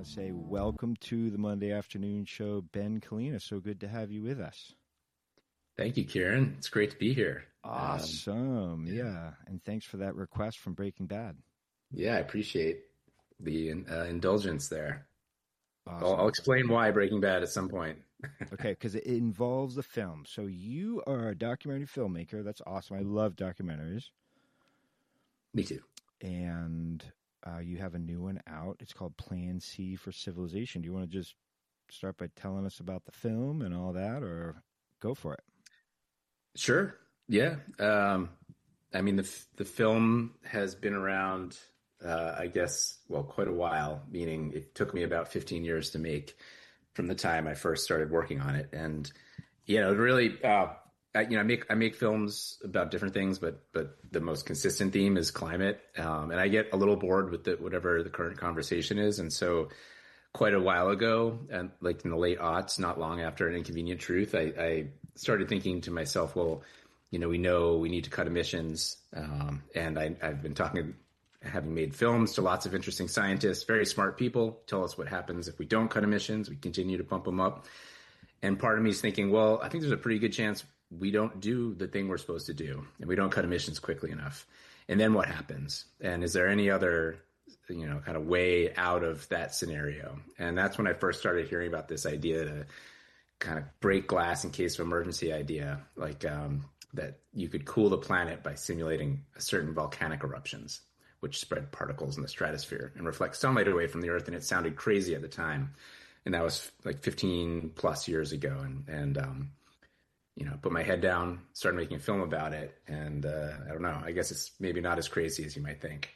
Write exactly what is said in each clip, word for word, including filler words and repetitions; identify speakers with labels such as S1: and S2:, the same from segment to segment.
S1: to say welcome to the Monday afternoon show, Ben Kalina. So good to have you with us.
S2: Thank you, Kieran. It's great to be here.
S1: Awesome. Um, yeah. yeah. And thanks for that request from Breaking Bad.
S2: Yeah, I appreciate the uh, indulgence there.
S1: Awesome.
S2: I'll, I'll explain why Breaking Bad at some point.
S1: Okay, because it involves the film. So you are a documentary filmmaker. That's awesome. I love documentaries.
S2: Me too.
S1: And uh, you have a new one out. It's called Plan C for Civilization. Do you want to just start by telling us about the film and all that, or go for it?
S2: Sure. Yeah. Um, I mean, the the film has been around, uh, I guess, well, quite a while, meaning it took me about fifteen years to make from the time I first started working on it. And, you know, really, uh, I, you know, I make, I make films about different things, but, but the most consistent theme is climate. Um, and I get a little bored with the, whatever the current conversation is. And so quite a while ago, and like in the late aughts, not long after An Inconvenient Truth, I, I started thinking to myself, well, you know, we know we need to cut emissions. Um, and I, I've been talking, having made films to lots of interesting scientists, very smart people, tell us what happens if we don't cut emissions, we continue to pump them up. And part of me is thinking, well, I think there's a pretty good chance we don't do the thing we're supposed to do and we don't cut emissions quickly enough. And then what happens? And is there any other, you know, kind of way out of that scenario? And that's when I first started hearing about this idea to kind of break glass in case of emergency idea, like um, that you could cool the planet by simulating certain volcanic eruptions, which spread particles in the stratosphere and reflect sunlight away from the Earth. And it sounded crazy at the time. And that was like fifteen plus years ago. And, and um, you know, put my head down, started making a film about it. And uh, I don't know, I guess it's maybe not as crazy as you might think.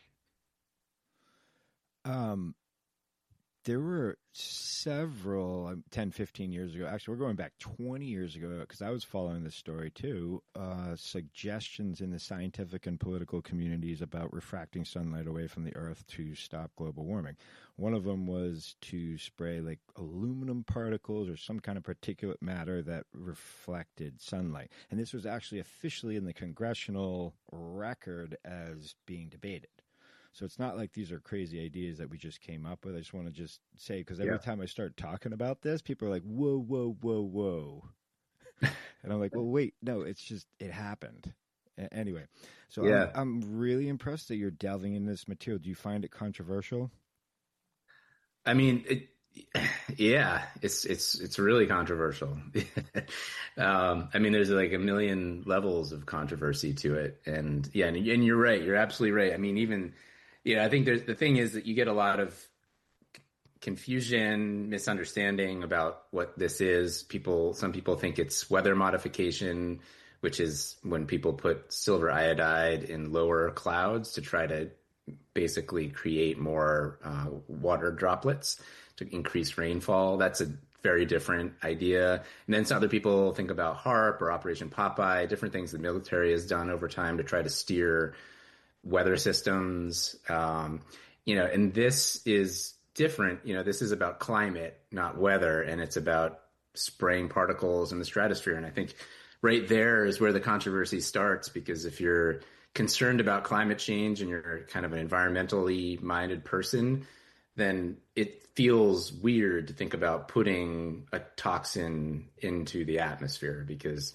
S1: Um, there were several, um, ten, fifteen years ago, actually we're going back twenty years ago, because I was following this story too, uh, suggestions in the scientific and political communities about refracting sunlight away from the Earth to stop global warming. One of them was to spray like aluminum particles or some kind of particulate matter that reflected sunlight. And this was actually officially in the congressional record as being debated. So it's not like these are crazy ideas that we just came up with. I just want to just say, because every yeah. time I start talking about this, people are like, whoa, whoa, whoa, whoa. And I'm like, well, wait, no, it's just, it happened. A- anyway, so yeah. I'm, I'm really impressed that you're delving into this material. Do you find it controversial?
S2: I mean, it, yeah, it's, it's, it's really controversial. um, I mean, there's like a million levels of controversy to it. And yeah, and, and you're right. You're absolutely right. I mean, even, Yeah, I think there's the thing is that you get a lot of confusion, misunderstanding about what this is. People, some people think it's weather modification, which is when people put silver iodide in lower clouds to try to basically create more uh, water droplets to increase rainfall. That's a very different idea. And then some other people think about HAARP or Operation Popeye, different things the military has done over time to try to steer weather systems, um, you know, and this is different. You know, this is about climate, not weather, and it's about spraying particles in the stratosphere. And I think right there is where the controversy starts, because if you're concerned about climate change and you're kind of an environmentally minded person, then it feels weird to think about putting a toxin into the atmosphere, because